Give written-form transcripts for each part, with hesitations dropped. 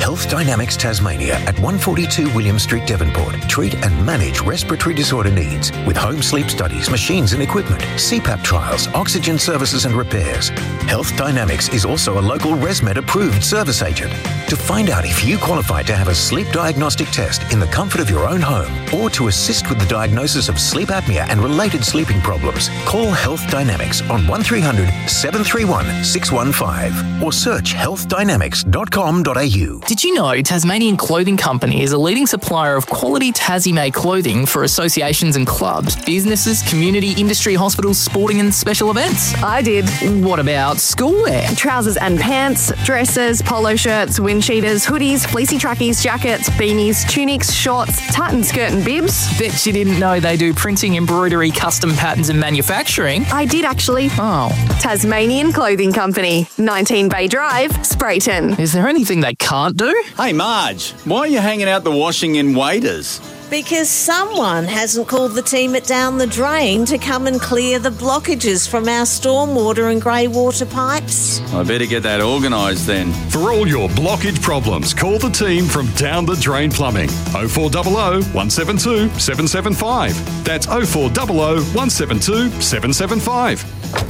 Health Dynamics Tasmania at 142 William Street, Devonport. Treat and manage respiratory disorder needs with home sleep studies, machines and equipment, CPAP trials, oxygen services and repairs. Health Dynamics is also a local ResMed approved service agent. To find out if you qualify to have a sleep diagnostic test in the comfort of your own home or to assist with the diagnosis of sleep apnea and related sleeping problems, call Health Dynamics on 1300 731 615 or search healthdynamics.com.au. Did you know Tasmanian Clothing Company is a leading supplier of quality Tassie-made clothing for associations and clubs, businesses, community, industry, hospitals, sporting and special events? I did. What about schoolwear? Trousers and pants, dresses, polo shirts, wind cheaters, hoodies, fleecy trackies, jackets, beanies, tunics, shorts, tartan skirt and bibs. Bet you didn't know they do printing, embroidery, custom patterns and manufacturing. I did actually. Oh. Tasmanian Clothing Company, 19 Bay Drive, Sprayton. Is there anything they can't do? Hey Marge, why are you hanging out the washing in Waiters? Because someone hasn't called the team at Down the Drain to come and clear the blockages from our stormwater and grey water pipes. I better get that organised then. For all your blockage problems, call the team from Down the Drain Plumbing. 0400 172 775. That's 0400 172 775.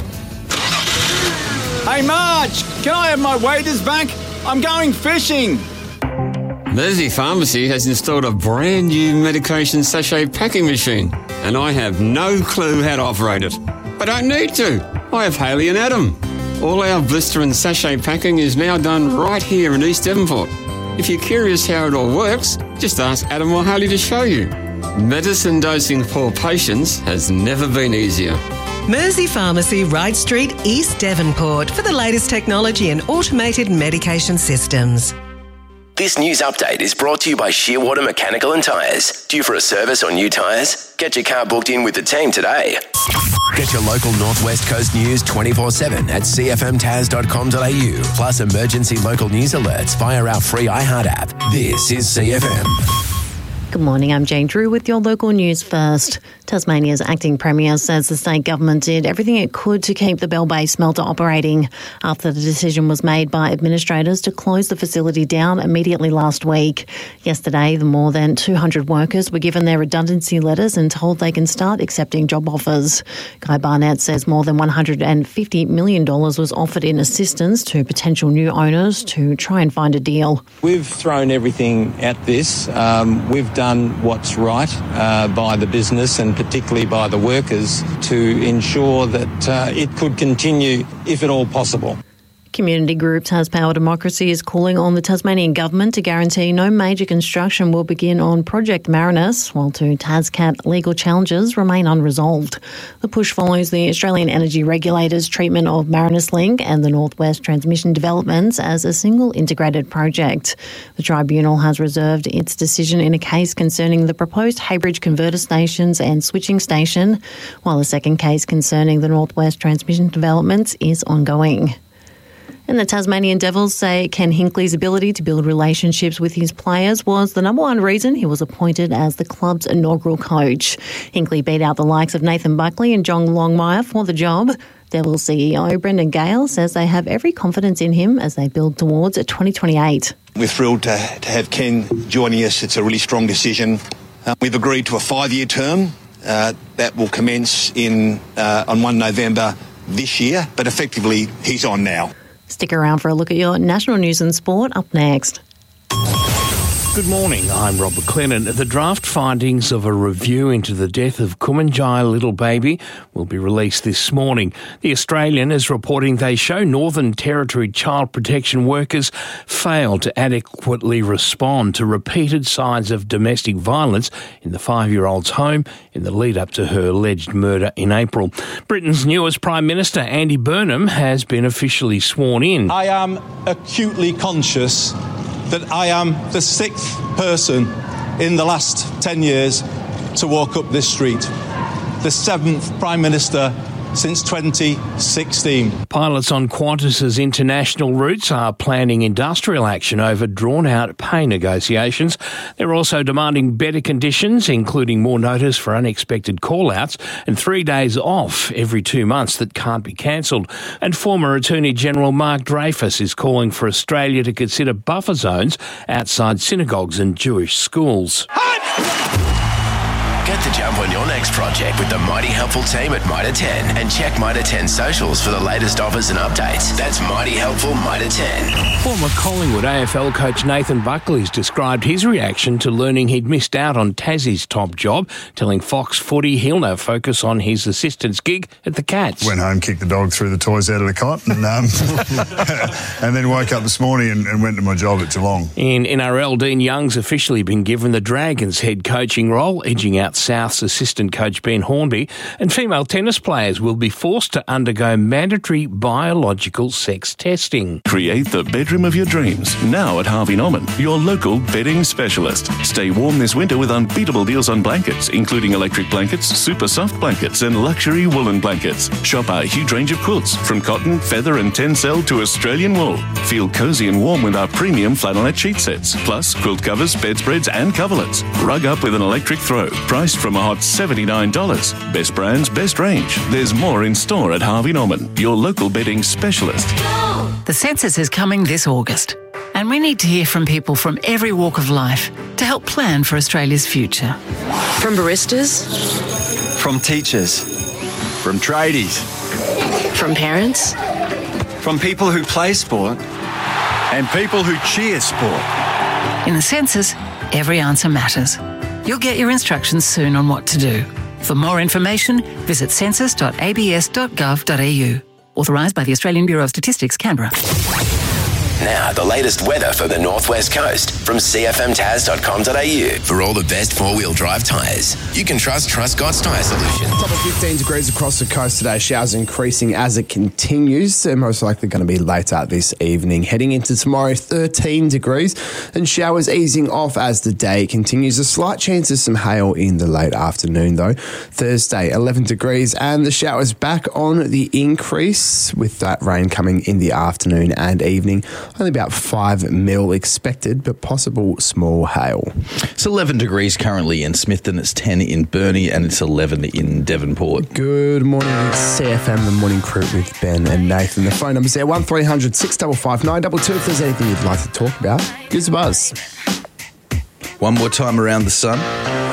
Hey Marge, can I have my Waiters back? I'm going fishing. Mersey Pharmacy has installed a brand new medication sachet packing machine, and I have no clue how to operate it. I don't need to. I have Haley and Adam. All our blister and sachet packing is now done right here in East Devonport. If you're curious how it all works, just ask Adam or Haley to show you. Medicine dosing for patients has never been easier. Mersey Pharmacy, Wright Street, East Devonport, for the latest technology and automated medication systems. This news update is brought to you by Shearwater Mechanical and Tyres. Due for a service or new tyres? Get your car booked in with the team today. Get your local Northwest Coast news 24/7 at cfmtaz.com.au. Plus emergency local news alerts via our free iHeart app. This is CFM. Good morning, I'm Jane Drew with your local news first. Tasmania's acting Premier says the state government did everything it could to keep the Bell Bay smelter operating after the decision was made by administrators to close the facility down immediately last week. Yesterday, the more than 200 workers were given their redundancy letters and told they can start accepting job offers. Guy Barnett says more than $150 million was offered in assistance to potential new owners to try and find a deal. We've thrown everything at this. We've done what's right by the business and particularly by the workers to ensure that it could continue if at all possible. Community group Taspower Democracy is calling on the Tasmanian government to guarantee no major construction will begin on Project Marinus, while two TasCat legal challenges remain unresolved. The push follows the Australian Energy Regulator's treatment of Marinus Link and the Northwest Transmission developments as a single integrated project. The tribunal has reserved its decision in a case concerning the proposed Haybridge converter stations and switching station, while a second case concerning the Northwest Transmission developments is ongoing. And the Tasmanian Devils say Ken Hinkley's ability to build relationships with his players was the number one reason he was appointed as the club's inaugural coach. Hinkley beat out the likes of Nathan Buckley and John Longmire for the job. Devils CEO Brendan Gale says they have every confidence in him as they build towards 2028. We're thrilled to have Ken joining us. It's a really strong decision. We've agreed to a 5-year term that will commence on 1 November this year, but effectively he's on now. Stick around for a look at your national news and sport up next. Good morning, I'm Rob McLennan. The draft findings of a review into the death of Kumanjai little baby will be released this morning. The Australian is reporting they show Northern Territory child protection workers failed to adequately respond to repeated signs of domestic violence in the 5-year-old's home in the lead up to her alleged murder in April. Britain's newest Prime Minister, Andy Burnham, has been officially sworn in. I am acutely conscious that I am the 6th person in the last 10 years to walk up this street, the 7th Prime Minister since 2016. Pilots on Qantas's international routes are planning industrial action over drawn-out pay negotiations. They're also demanding better conditions, including more notice for unexpected call-outs and 3 days off every 2 months that can't be cancelled. And former Attorney General Mark Dreyfus is calling for Australia to consider buffer zones outside synagogues and Jewish schools. Get the jump on your next project with the Mighty Helpful team at Mitre 10 and check Mitre 10 socials for the latest offers and updates. That's Mighty Helpful Mitre 10. Former Collingwood AFL coach Nathan Buckley's described his reaction to learning he'd missed out on Tassie's top job, telling Fox Footy he'll now focus on his assistant's gig at the Cats. Went home, kicked the dog, threw the toys out of the cot and then woke up this morning and went to my job at Geelong. In NRL, Dean Young's officially been given the Dragons head coaching role, edging out South's assistant coach Ben Hornby, and female tennis players will be forced to undergo mandatory biological sex testing. Create the bedroom of your dreams now at Harvey Norman, your local bedding specialist. Stay warm this winter with unbeatable deals on blankets, including electric blankets, super soft blankets, and luxury woolen blankets. Shop our huge range of quilts, from cotton, feather, and tencel to Australian wool. Feel cozy and warm with our premium flannelette sheet sets, plus quilt covers, bedspreads, and coverlets. Rug up with an electric throw, priced from a hot $79. Best brands, best range. There's more in store at Harvey Norman, your local bedding specialist. The census is coming this August, and we need to hear from people from every walk of life to help plan for Australia's future. From baristas, From teachers. From tradies. from parents, From people who play sport. And people who cheer sport. In the census, every answer matters. You'll get your instructions soon on what to do. For more information, visit census.abs.gov.au. Authorised by the Australian Bureau of Statistics, Canberra. Now, the latest weather for the Northwest Coast from cfmtaz.com.au. For all the best four-wheel drive tyres, you can trust Truscott's Tyre Solution. Top of 15 degrees across the coast today. Showers increasing as it continues. They're most likely going to be later this evening. Heading into tomorrow, 13 degrees. And showers easing off as the day continues. A slight chance of some hail in the late afternoon, though. Thursday, 11 degrees. And the showers back on the increase, with that rain coming in the afternoon and evening. Only about 5 mil expected, but possible small hail. It's 11 degrees currently in Smithton, it's 10 in Burnie, and it's 11 in Devonport. Good morning, it's CFM, the morning crew with Ben and Nathan. The phone number's there, 1300 655 922 if there's anything you'd like to talk about. Give us a buzz. One more time around the sun.